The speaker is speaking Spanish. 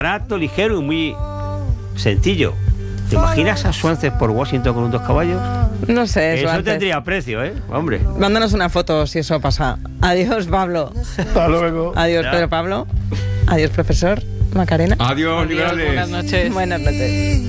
barato, ligero y muy sencillo. ¿Te imaginas a Suances por Washington con 2 caballos? No sé, Eso Suances. tendría precio, hombre. Mándanos una foto si eso pasa. Adiós, Pablo. Hasta luego. Adiós, Ya. Pedro Pablo. Adiós, profesor Macarena. Adiós, liberales. Buenas noches. Buenas noches.